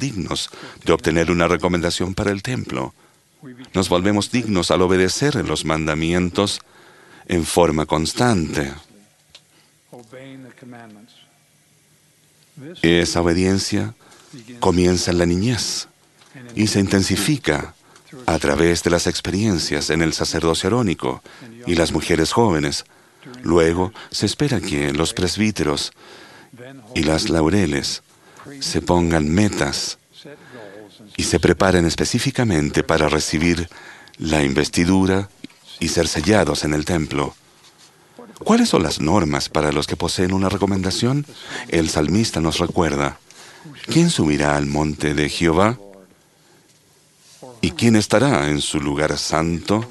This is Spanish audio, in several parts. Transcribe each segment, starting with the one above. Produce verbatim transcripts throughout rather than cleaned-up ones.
dignos de obtener una recomendación para el templo. Nos volvemos dignos al obedecer los mandamientos en forma constante. Esa obediencia comienza en la niñez y se intensifica a través de las experiencias en el sacerdocio arónico y las mujeres jóvenes. Luego se espera que los presbíteros y las laureles se pongan metas y se preparen específicamente para recibir la investidura y ser sellados en el templo. ¿Cuáles son las normas para los que poseen una recomendación? El salmista nos recuerda: ¿quién subirá al monte de Jehová? ¿Y quién estará en su lugar santo?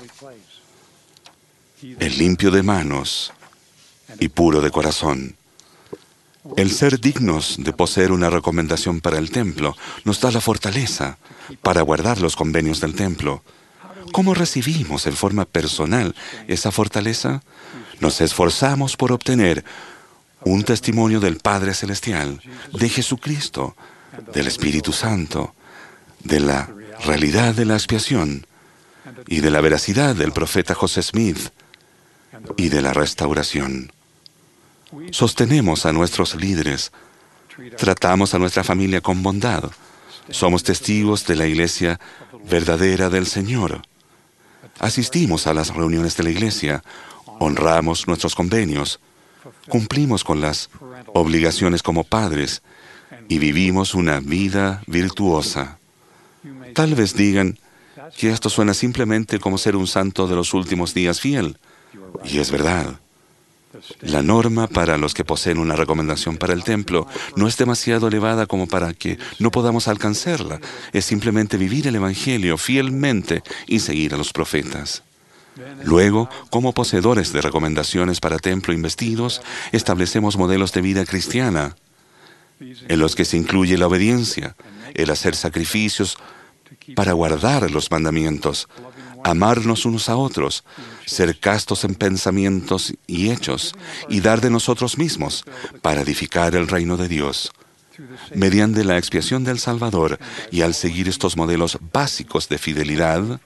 El limpio de manos y puro de corazón. El ser dignos de poseer una recomendación para el templo nos da la fortaleza para guardar los convenios del templo. ¿Cómo recibimos en forma personal esa fortaleza? Nos esforzamos por obtener un testimonio del Padre Celestial, de Jesucristo, del Espíritu Santo, de la realidad de la expiación y de la veracidad del profeta José Smith y de la restauración. Sostenemos a nuestros líderes, tratamos a nuestra familia con bondad, somos testigos de la iglesia verdadera del Señor. Asistimos a las reuniones de la iglesia, honramos nuestros convenios, cumplimos con las obligaciones como padres y vivimos una vida virtuosa. Tal vez digan que esto suena simplemente como ser un santo de los últimos días fiel, y es verdad. La norma para los que poseen una recomendación para el templo no es demasiado elevada como para que no podamos alcanzarla. Es simplemente vivir el Evangelio fielmente y seguir a los profetas. Luego, como poseedores de recomendaciones para templo investidos, establecemos modelos de vida cristiana, en los que se incluye la obediencia, el hacer sacrificios para guardar los mandamientos, amarnos unos a otros, ser castos en pensamientos y hechos, y dar de nosotros mismos para edificar el reino de Dios. Mediante la expiación del Salvador y al seguir estos modelos básicos de fidelidad,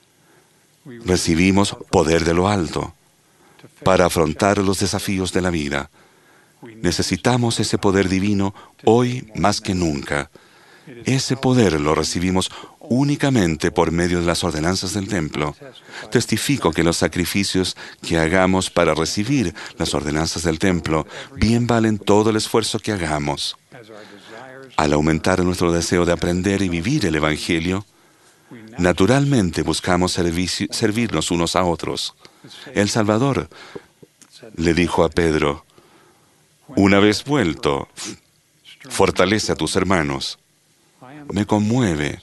recibimos poder de lo alto para afrontar los desafíos de la vida. Necesitamos ese poder divino hoy más que nunca. Ese poder lo recibimos únicamente por medio de las ordenanzas del templo. Testifico que los sacrificios que hagamos para recibir las ordenanzas del templo bien valen todo el esfuerzo que hagamos. Al aumentar nuestro deseo de aprender y vivir el Evangelio, naturalmente buscamos servicio, servirnos unos a otros. El Salvador le dijo a Pedro: una vez vuelto, fortalece a tus hermanos. Me conmueve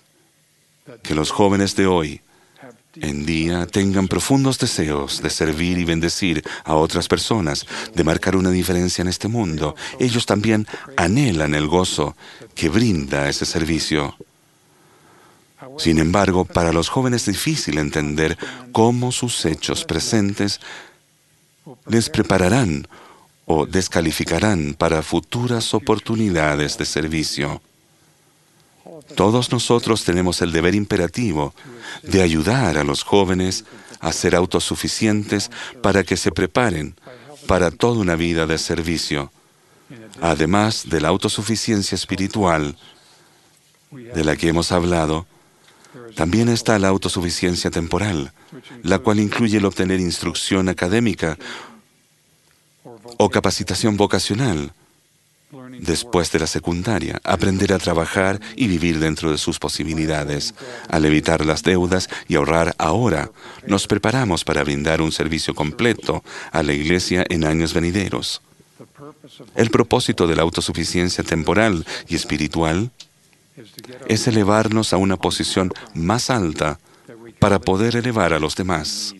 que los jóvenes de hoy en día tengan profundos deseos de servir y bendecir a otras personas, de marcar una diferencia en este mundo. Ellos también anhelan el gozo que brinda ese servicio. Sin embargo, para los jóvenes es difícil entender cómo sus hechos presentes les prepararán o descalificarán para futuras oportunidades de servicio. Todos nosotros tenemos el deber imperativo de ayudar a los jóvenes a ser autosuficientes para que se preparen para toda una vida de servicio. Además de la autosuficiencia espiritual de la que hemos hablado, también está la autosuficiencia temporal, la cual incluye el obtener instrucción académica o capacitación vocacional después de la secundaria, aprender a trabajar y vivir dentro de sus posibilidades. Al evitar las deudas y ahorrar ahora, nos preparamos para brindar un servicio completo a la Iglesia en años venideros. El propósito de la autosuficiencia temporal y espiritual es elevarnos a una posición más alta para poder elevar a los demás.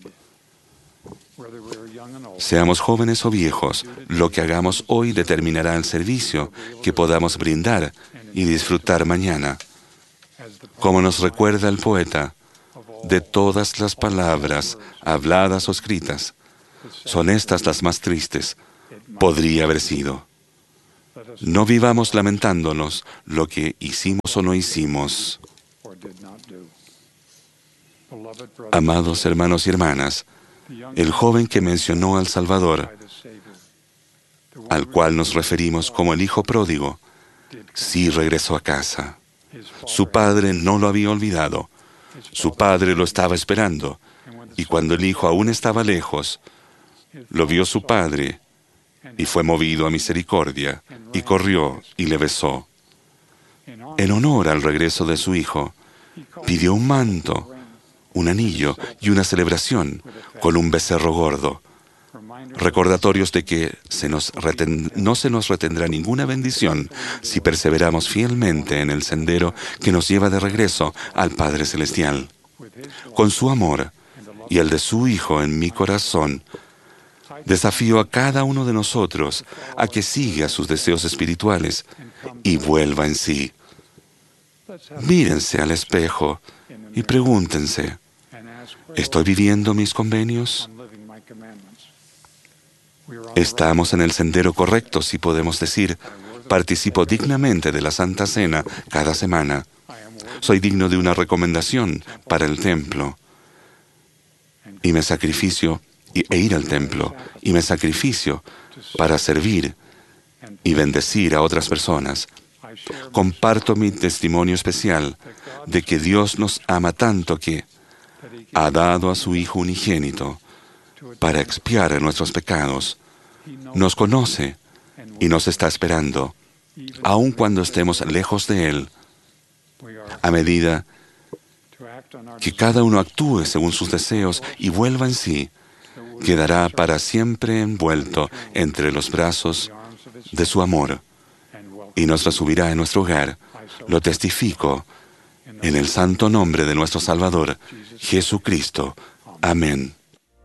Seamos jóvenes o viejos, lo que hagamos hoy determinará el servicio que podamos brindar y disfrutar mañana. Como nos recuerda el poeta, de todas las palabras habladas o escritas, son estas las más tristes. Podría haber sido. No vivamos lamentándonos lo que hicimos o no hicimos. Amados hermanos y hermanas, el joven que mencionó al Salvador, al cual nos referimos como el hijo pródigo, sí regresó a casa. Su padre no lo había olvidado. Su padre lo estaba esperando. Y cuando el hijo aún estaba lejos, lo vio su padre y fue movido a misericordia y corrió y le besó. En honor al regreso de su hijo, pidió un manto, un anillo y una celebración con un becerro gordo. Recordatorios de que se nos reten- no se nos retendrá ninguna bendición si perseveramos fielmente en el sendero que nos lleva de regreso al Padre Celestial. Con su amor y el de su Hijo en mi corazón, desafío a cada uno de nosotros a que siga sus deseos espirituales y vuelva en sí. Mírense al espejo y pregúntense, ¿estoy viviendo mis convenios? Estamos en el sendero correcto si podemos decir, participo dignamente de la Santa Cena cada semana. Soy digno de una recomendación para el templo. Y me sacrificio y- e ir al templo. Y me sacrificio para servir y bendecir a otras personas. Comparto mi testimonio especial de que Dios nos ama tanto que ha dado a su Hijo unigénito para expiar nuestros pecados. Nos conoce y nos está esperando, aun cuando estemos lejos de Él. A medida que cada uno actúe según sus deseos y vuelva en sí, quedará para siempre envuelto entre los brazos de su amor y nos recibirá en nuestro hogar. Lo testifico en el santo nombre de nuestro Salvador, Jesucristo. Amén.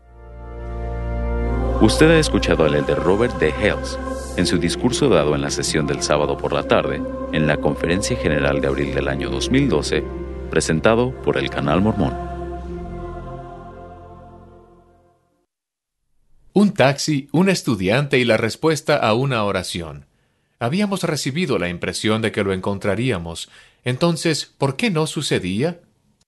Usted ha escuchado al elder Robert D. Hales en su discurso dado en la sesión del sábado por la tarde en la Conferencia General de abril del año dos mil doce, presentado por el Canal Mormón. Un taxi, un estudiante y la respuesta a una oración. Habíamos recibido la impresión de que lo encontraríamos. Entonces, ¿por qué no sucedía?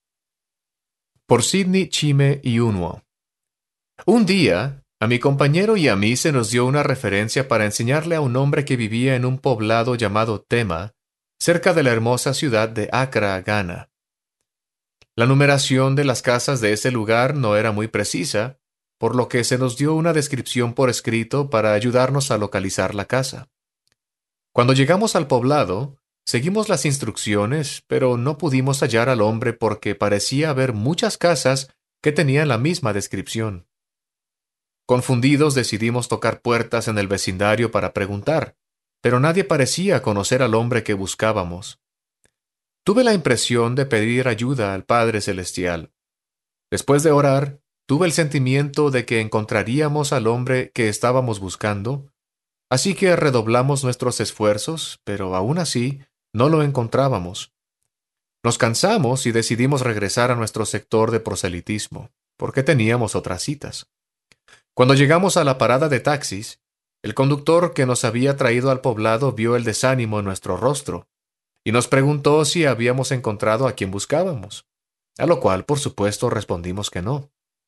Por Sidney Chime y Unwo. Un día, a mi compañero y a mí se nos dio una referencia para enseñarle a un hombre que vivía en un poblado llamado Tema, cerca de la hermosa ciudad de Accra, Ghana. La numeración de las casas de ese lugar no era muy precisa, por lo que se nos dio una descripción por escrito para ayudarnos a localizar la casa. Cuando llegamos al poblado, seguimos las instrucciones, pero no pudimos hallar al hombre porque parecía haber muchas casas que tenían la misma descripción. Confundidos decidimos tocar puertas en el vecindario para preguntar, pero nadie parecía conocer al hombre que buscábamos. Tuve la impresión de pedir ayuda al Padre Celestial. Después de orar, tuve el sentimiento de que encontraríamos al hombre que estábamos buscando, así que redoblamos nuestros esfuerzos, pero aún así no lo encontrábamos. Nos cansamos y decidimos regresar a nuestro sector de proselitismo, porque teníamos otras citas. Cuando llegamos a la parada de taxis, el conductor que nos había traído al poblado vio el desánimo en nuestro rostro y nos preguntó si habíamos encontrado a quien buscábamos, a lo cual, por supuesto, respondimos que no.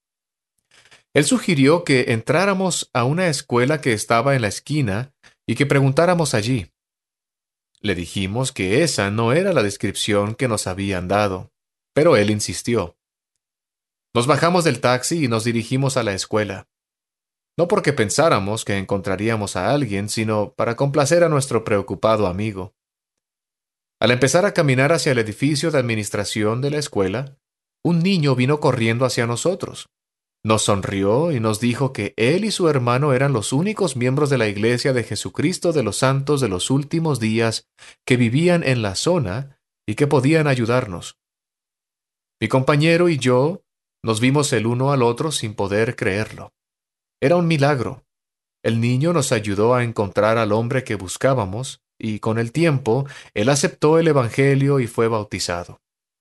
Él sugirió que entráramos a una escuela que estaba en la esquina y que preguntáramos allí. Le dijimos que esa no era la descripción que nos habían dado, pero él insistió. Nos bajamos del taxi y nos dirigimos a la escuela. No porque pensáramos que encontraríamos a alguien, sino para complacer a nuestro preocupado amigo. Al empezar a caminar hacia el edificio de administración de la escuela, un niño vino corriendo hacia nosotros. Nos sonrió y nos dijo que él y su hermano eran los únicos miembros de la Iglesia de Jesucristo de los Santos de los Últimos Días que vivían en la zona y que podían ayudarnos. Mi compañero y yo nos vimos el uno al otro sin poder creerlo. Era un milagro. El niño nos ayudó a encontrar al hombre que buscábamos y con el tiempo él aceptó el Evangelio y fue bautizado.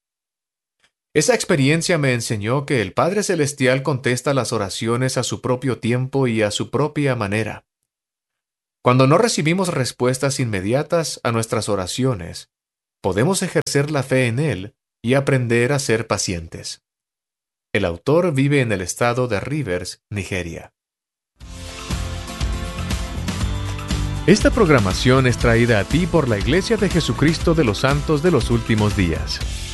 Esa experiencia me enseñó que el Padre Celestial contesta las oraciones a su propio tiempo y a su propia manera. Cuando no recibimos respuestas inmediatas a nuestras oraciones, podemos ejercer la fe en Él y aprender a ser pacientes. El autor vive en el estado de Rivers, Nigeria. Esta programación es traída a ti por la Iglesia de Jesucristo de los Santos de los Últimos Días.